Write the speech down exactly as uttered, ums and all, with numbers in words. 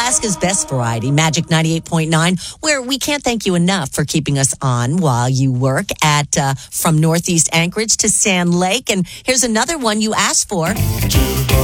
Alaska's best variety, Magic ninety-eight point nine, where we can't thank you enough for keeping us on while you work at uh, from Northeast Anchorage to Sand Lake. And here's another one you asked for.